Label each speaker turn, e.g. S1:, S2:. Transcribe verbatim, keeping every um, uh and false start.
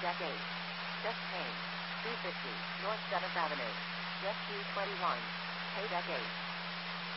S1: Deck eight. Just Payne. two fifty, North seventh Avenue. Just two twenty-one. Pay Deck eight.